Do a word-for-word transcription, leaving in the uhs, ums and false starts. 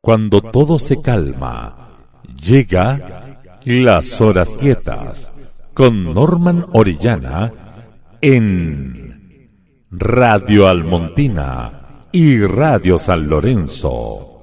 cuando todo se calma, llega Las Horas Quietas con Norman Orellana en Radio Almontina y Radio San Lorenzo.